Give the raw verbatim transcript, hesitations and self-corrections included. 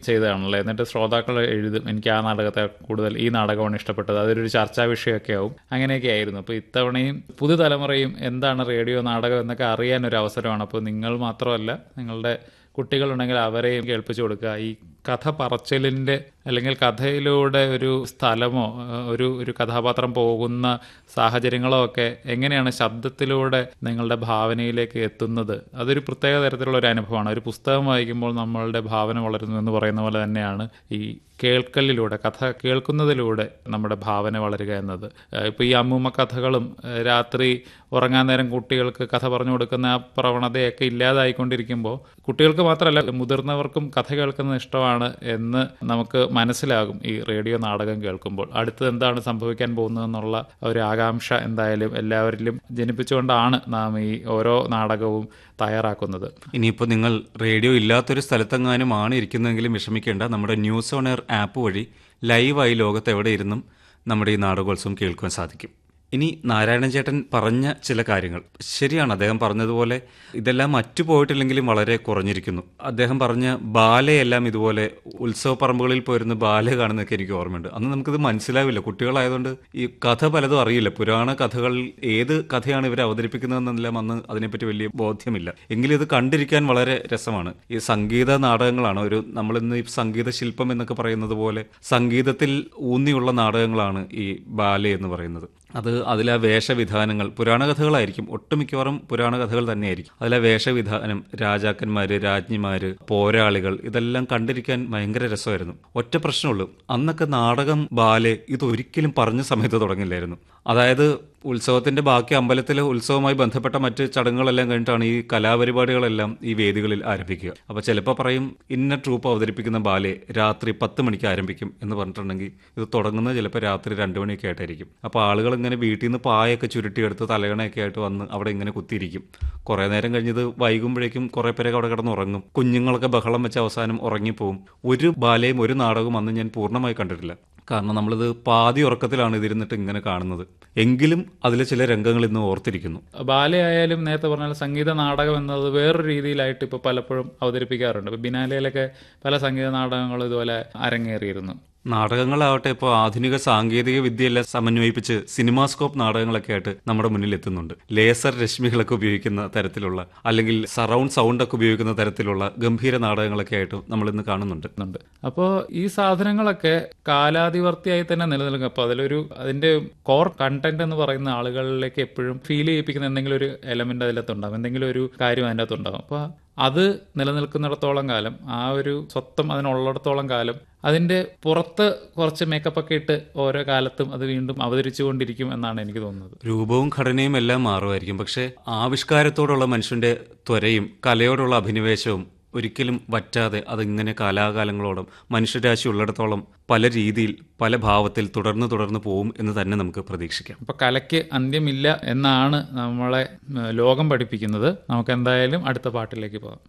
ചെയ്തതാണല്ലോ. എന്നിട്ട് ശ്രോതാക്കൾ എഴുതും, എനിക്ക് ആ നാടകത്തെ കൂടുതൽ ഈ നാടകമാണ് ഇഷ്ടപ്പെട്ടത്, അതൊരു ചർച്ചാ വിഷയമൊക്കെ ആവും. അങ്ങനെയൊക്കെ ആയിരുന്നു. അപ്പോൾ ഇത്തവണയും പുതുതലമുറയും എന്താണ് റേഡിയോ നാടകം എന്നൊക്കെ അറിയാൻ ഒരു അവസരമാണ്. അപ്പോൾ നിങ്ങൾ മാത്രമല്ല, നിങ്ങളുടെ കുട്ടികളുണ്ടെങ്കിൽ അവരെയും കേൾപ്പിച്ചു കൊടുക്കുക. ഈ കഥ പറച്ചിലിൻ്റെ അല്ലെങ്കിൽ കഥയിലൂടെ ഒരു സ്ഥലമോ ഒരു ഒരു കഥാപാത്രം പോകുന്ന സാഹചര്യങ്ങളോ ഒക്കെ എങ്ങനെയാണ് ശബ്ദത്തിലൂടെ നിങ്ങളുടെ ഭാവനയിലേക്ക് എത്തുന്നത്, അതൊരു പ്രത്യേക തരത്തിലുള്ള ഒരു അനുഭവമാണ്. ഒരു പുസ്തകം വായിക്കുമ്പോൾ നമ്മളുടെ ഭാവന വളരുന്നു എന്ന് പറയുന്ന പോലെ തന്നെയാണ് ഈ കേൾക്കലിലൂടെ, കഥ കേൾക്കുന്നതിലൂടെ നമ്മുടെ ഭാവന വളരുക എന്നത്. ഇപ്പോൾ ഈ അമ്മൂമ്മ കഥകളും രാത്രി ഉറങ്ങാൻ നേരം കുട്ടികൾക്ക് കഥ പറഞ്ഞു കൊടുക്കുന്ന ആ പ്രവണതയൊക്കെ ഇല്ലാതായിക്കൊണ്ടിരിക്കുമ്പോൾ കുട്ടികൾക്ക് മാത്രമല്ല മുതിർന്നവർക്കും കഥ കേൾക്കുന്നത് ഇഷ്ടമാണ് എന്ന് നമുക്ക് മനസ്സിലാകും ഈ റേഡിയോ നാടകം കേൾക്കുമ്പോൾ. അടുത്തത് എന്താണ് സംഭവിക്കാൻ പോകുന്നതെന്നുള്ള ഒരു ആകാംക്ഷ എന്തായാലും എല്ലാവരിലും ജനിപ്പിച്ചുകൊണ്ടാണ് നാം ഈ ഓരോ നാടകവും തയ്യാറാക്കുന്നത്. ഇനിയിപ്പോൾ നിങ്ങൾ റേഡിയോ ഇല്ലാത്തൊരു സ്ഥലത്തെങ്ങാനും ആണ് ഇരിക്കുന്നതെങ്കിലും വിഷമിക്കേണ്ട. നമ്മുടെ ന്യൂസ് ഓൺ എയർ ആപ്പ് വഴി ലൈവായി ലോകത്ത് എവിടെ ഇരുന്നും നമ്മുടെ ഈ നാടകോത്സവം കേൾക്കുവാൻ സാധിക്കും. ഇനി നാരായണൻ ചേട്ടൻ പറഞ്ഞ ചില കാര്യങ്ങൾ ശരിയാണ്. അദ്ദേഹം പറഞ്ഞതുപോലെ ഇതെല്ലാം മറ്റു പോയിട്ടില്ലെങ്കിലും വളരെ കുറഞ്ഞിരിക്കുന്നു. അദ്ദേഹം പറഞ്ഞ ബാലയെല്ലാം ഇതുപോലെ ഉത്സവ പറമ്പുകളിൽ പോയിരുന്ന ബാല കാണുന്നതൊക്കെ എനിക്ക് ഓർമ്മയുണ്ട്. അന്ന് നമുക്കിത് മനസ്സിലാവില്ല, കുട്ടികളായതുകൊണ്ട് ഈ കഥ പലതും അറിയില്ല. പുരാണ കഥകൾ ഏത് കഥയാണ് ഇവർ അവതരിപ്പിക്കുന്നതെന്നെല്ലാം അന്ന് അതിനെപ്പറ്റി വലിയ ബോധ്യമില്ല. എങ്കിലും ഇത് കണ്ടിരിക്കാൻ വളരെ രസമാണ്. ഈ സംഗീത നാടകങ്ങളാണ് ഒരു നമ്മളിന്ന് ഈ സംഗീത ശില്പം എന്നൊക്കെ പറയുന്നത് പോലെ സംഗീതത്തിൽ ഊന്നിയുള്ള നാടകങ്ങളാണ് ഈ ബാല എന്ന് പറയുന്നത്. അത് അതിലെ വേഷവിധാനങ്ങൾ പുരാണ കഥകളായിരിക്കും, ഒട്ടുമിക്കവാറും പുരാണ കഥകൾ തന്നെയായിരിക്കും. അതിലെ വേഷവിധാനം, രാജാക്കന്മാര്, രാജ്ഞിമാര്, പോരാളികൾ, ഇതെല്ലാം കണ്ടിരിക്കാൻ ഭയങ്കര രസമായിരുന്നു. ഒറ്റ പ്രശ്നമുള്ളൂ, അന്നൊക്കെ നാടകം ബാലെ ഇതൊരിക്കലും പറഞ്ഞ സമയത്ത് തുടങ്ങില്ലായിരുന്നു. അതായത് ഉത്സവത്തിന്റെ ബാക്കി അമ്പലത്തിലെ ഉത്സവവുമായി ബന്ധപ്പെട്ട മറ്റ് ചടങ്ങുകളെല്ലാം കഴിഞ്ഞിട്ടാണ് ഈ കലാപരിപാടികളെല്ലാം ഈ വേദികളിൽ ആരംഭിക്കുക. അപ്പോൾ ചിലപ്പോൾ പറയും ഇന്ന ട്രൂപ്പ് അവതരിപ്പിക്കുന്ന ബാലെ രാത്രി പത്ത് മണിക്ക് ആരംഭിക്കും എന്ന് പറഞ്ഞിട്ടുണ്ടെങ്കിൽ ഇത് തുടങ്ങുന്നത് ചിലപ്പോൾ രാത്രി രണ്ടു മണിയൊക്കെ ആയിട്ടായിരിക്കും. അപ്പോൾ ആളുകൾ ഇങ്ങനെ വീട്ടിൽ നിന്ന് പായൊക്കെ ചുരുട്ടിയെടുത്ത് തലകണയൊക്കെ ആയിട്ട് വന്ന് അവിടെ ഇങ്ങനെ കുത്തിയിരിക്കും. കുറേ നേരം കഴിഞ്ഞത് വൈകുമ്പോഴേക്കും കുറേ പേരൊക്കെ അവിടെ കിടന്ന് ഉറങ്ങും. കുഞ്ഞുങ്ങളൊക്കെ ബഹളം വെച്ച അവസാനം ഉറങ്ങിപ്പോവും. ഒരു ബാലയും ഒരു നാടകവും അന്ന് ഞാൻ പൂർണ്ണമായി കണ്ടിട്ടില്ല. കാരണം നമ്മളിത് പാതി ഉറക്കത്തിലാണ് ഇതിരുന്നിട്ട് ഇങ്ങനെ കാണുന്നത്. എങ്കിലും അതിലെ ചില രംഗങ്ങൾ ഇന്ന് ഓർത്തിരിക്കുന്നു. ബാലയായാലും നേരത്തെ പറഞ്ഞാൽ സംഗീത നാടകം എന്നത് വേറൊരു രീതിയിലായിട്ട് ഇപ്പോൾ പലപ്പോഴും അവതരിപ്പിക്കാറുണ്ട്. ഇപ്പോൾ ബിനാലയിലൊക്കെ പല സംഗീത നാടകങ്ങളും ഇതുപോലെ അരങ്ങേറിയിരുന്നു. നാടകങ്ങളാവട്ടെ ഇപ്പോൾ ആധുനിക സാങ്കേതിക വിദ്യയെല്ലാം സമന്വയിപ്പിച്ച് സിനിമാസ്കോപ്പ് നാടകങ്ങളൊക്കെ ആയിട്ട് നമ്മുടെ മുന്നിൽ എത്തുന്നുണ്ട്. ലേസർ രശ്മികളൊക്കെ ഉപയോഗിക്കുന്ന തരത്തിലുള്ള അല്ലെങ്കിൽ സറൗണ്ട് സൗണ്ട് ഒക്കെ ഉപയോഗിക്കുന്ന തരത്തിലുള്ള ഗംഭീര നാടകങ്ങളൊക്കെ ആയിട്ട് നമ്മൾ ഇന്ന് കാണുന്നുണ്ട്. അപ്പോൾ ഈ സാധനങ്ങളൊക്കെ കാലാതിവർത്തിയായി തന്നെ നിലനിൽക്കും. അപ്പോൾ അതിലൊരു അതിന്റെ കോർ കണ്ടന്റ് എന്ന് പറയുന്ന ആളുകളിലേക്ക് എപ്പോഴും ഫീൽ ചെയ്യിപ്പിക്കുന്ന എന്തെങ്കിലും ഒരു എലമെന്റ് അതിനകത്തുണ്ടാകും, എന്തെങ്കിലും ഒരു കാര്യം അതിൻ്റെ അകത്തുണ്ടാകും. അപ്പോൾ അത് നിലനിൽക്കുന്നിടത്തോളം കാലം, ആ ഒരു സ്വത്വം അതിനുള്ളിടത്തോളം കാലം അതിൻ്റെ പുറത്ത് കുറച്ച് മേക്കപ്പൊക്കെ ഇട്ട് ഓരോ കാലത്തും അത് വീണ്ടും അവതരിച്ചുകൊണ്ടിരിക്കും എന്നാണ് എനിക്ക് തോന്നുന്നത്. രൂപവും ഘടനയും എല്ലാം മാറുമായിരിക്കും, പക്ഷേ ആവിഷ്കാരത്തോടുള്ള മനുഷ്യന്റെ ത്വരയും കലയോടുള്ള അഭിനിവേശവും ഒരിക്കലും വറ്റാതെ അതിങ്ങനെ കാലാകാലങ്ങളോളം മനുഷ്യരാശി ഉള്ളിടത്തോളം പല രീതിയിൽ പല ഭാവത്തിൽ തുടർന്ന് തുടർന്ന് പോവും എന്ന് തന്നെ നമുക്ക് പ്രതീക്ഷിക്കാം. അപ്പോൾ കലയ്ക്ക് അന്ത്യമില്ല എന്നാണ് നമ്മളെ ലോകം പഠിപ്പിക്കുന്നത്. നമുക്ക് എന്തായാലും അടുത്ത പാട്ടിലേക്ക് പോകാം.